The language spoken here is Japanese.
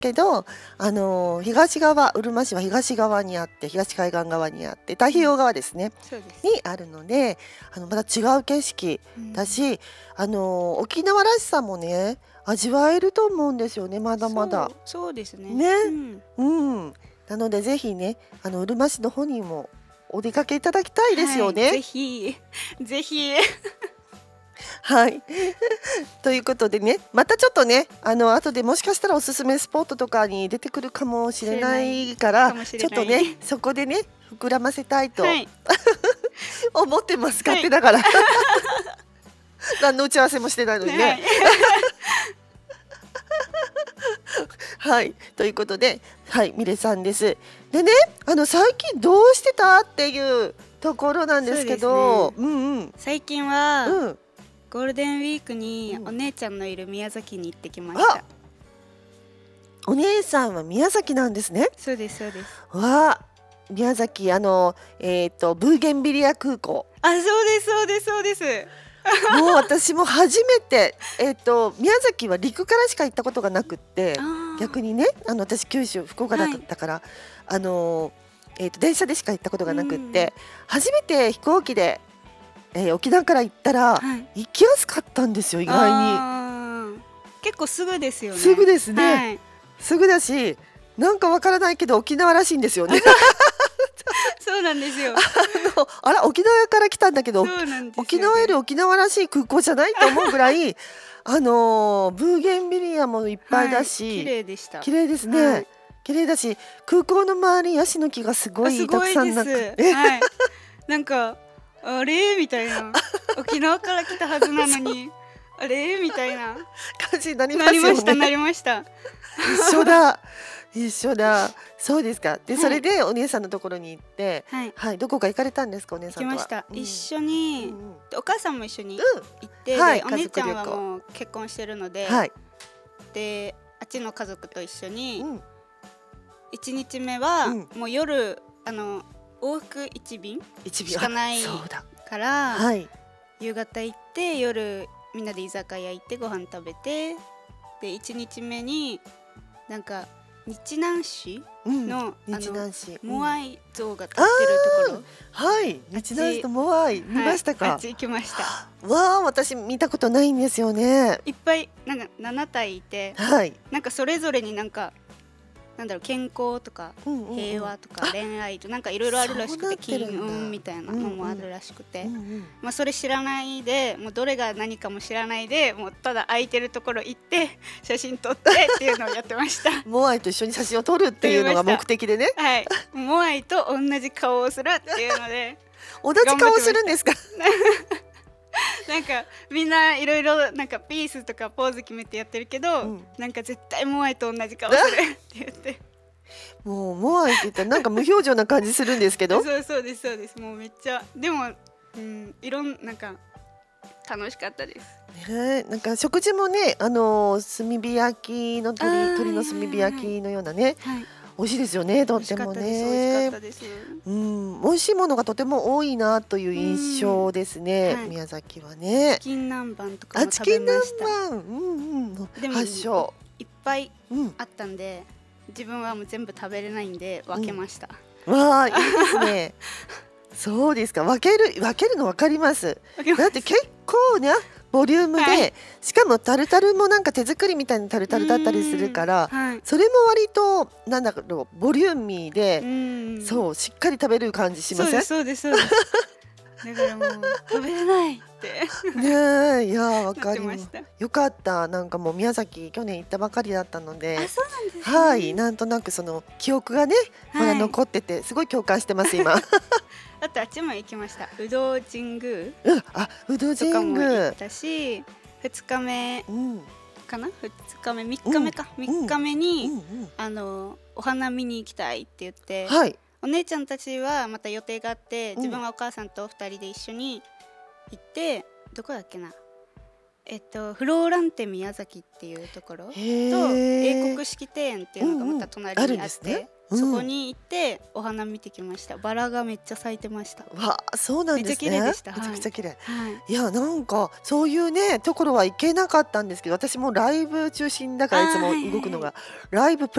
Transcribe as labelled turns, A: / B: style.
A: けど、東側、うるま市は東側にあって、東海岸側にあって、太平洋側ですね、
B: そうです。
A: にあるので、また違う景色だし、沖縄らしさもね、味わえると思うんですよね、まだまだ。
B: そうですね。
A: ね、なのでぜひね、うるま市の方にもお出かけいただきたいですよね。
B: ぜひぜひ。
A: はい。ということでね、またちょっとね、後でもしかしたらおすすめスポットとかに出てくるかもしれないから、ちょっとね、そこでね、膨らませたいと、思ってます。勝手だから。何の打ち合わせもしてないのにね。はい、ということで、はい、ミレさんです。でね、最近どうしてたっていうところなんですけど、
B: 最近は、ゴールデンウィークにお姉ちゃんのいる宮崎に行ってきました。
A: お姉さんは宮崎なんですね。
B: そうですそうです。
A: わあ、宮崎、ブーゲンビリア空港。
B: そうですそうですそうです。
A: もう私も初めて、宮崎は陸からしか行ったことがなくって、逆にね、私九州福岡だったから、電車でしか行ったことがなくって、初めて飛行機で、沖縄から行ったら、行きやすかったんですよ、意外に。
B: 結構すぐですよね。
A: すぐですね、すぐだし、なんかわからないけど沖縄らしいんですよね。
B: そうなんですよ。
A: あら、沖縄から来たんだけど、沖縄より沖縄らしい空港じゃないと思うぐらい、ブーゲンビリアもいっぱいだし、
B: 綺麗でした。
A: 綺麗ですね。綺麗だし、空港の周りヤシの木がすごいたくさんなくて、
B: なんかあれみたいな、沖縄から来たはずなのにあれみたいな
A: 感じになりますよね。
B: なりました。
A: 一緒だ。一緒だ。そうですか。で、それでお姉さんのところに行って、はい、どこか行かれたんですか、お姉さんとは。
B: 行きました。一緒に、お母さんも一緒に行って、お姉ちゃんはもう結婚してるので、で、あっちの家族と一緒に、1日目はもう夜往復1便しかないから、夕方行って夜みんなで居酒屋行ってご飯食べて、で1日目になんか日南市のモアイ像が立ってるところ、
A: はい、日南市とモアイ見ましたか。
B: あっち行きました。
A: わあ、私見たことないんですよね。
B: いっぱいなんか7体いて、なんかそれぞれになんかなんだろう、健康とか平和とか恋愛となんかいろいろあるらしくて、金運みたいなのもあるらしくて、まあそれ知らないで、もうどれが何かも知らないで、もうただ空いてるところ行って写真撮ってっていうのをやってました。
A: モアイと一緒に写真を撮るっていうのが目的でね。
B: はい、モアイと同じ顔をするっていうので
A: 同じ顔をするんですか。
B: なんかみんないろいろなんかピースとかポーズ決めてやってるけど、なんか絶対モアイと同じ顔するって言って。
A: もうモアイって言ったらなんか無表情な感じするんですけど。
B: そうですそうです。もうめっちゃでも、なんか楽しかったです。
A: なんか食事もね、炭火焼きの鶏の炭火焼きのようなね、美味しいですよね、とってもね。美味しいものがとても多いなという印象ですね、宮崎はね。
B: チキン南蛮とかも食べました。
A: でも発祥
B: いっぱいあったんで、自分はもう全部食べれないんで分けました。
A: わあ、いいですね。そうですか。分けるの分かります。だって結構ねボリュームで、しかもタルタルもなんか手作りみたいなタルタルだったりするから、それも割となんだろう、ボリューミーで、そうしっかり食べる感じしません？
B: そうですそうです。だからもう食べれないって
A: ねえ、いやわかります。よかった。なんかもう宮崎去年行ったばかりだったので、はい、なんとなくその記憶がねまだ残っててすごい共感してます今。
B: あとあっちも行きました。うどん神宮。
A: うどん神宮
B: とかも行ったし、2日目かな、2日目3日目か、3日目にお花見に行きたいって言って、お姉ちゃんたちはまた予定があって、自分はお母さんと2人で一緒に行って、どこだっけな、フローランテ宮崎っていうところと英国式庭園っていうのがまた隣にあって、 そこに行ってお花見てきました。バラがめっちゃ咲いてました。
A: わあ、そうなんですね。
B: めっちゃ綺麗でした。
A: めちゃくちゃ綺麗。
B: はい。
A: いや、なんかそういうねところは行けなかったんですけど、私もライブ中心だからいつも動くのがライブ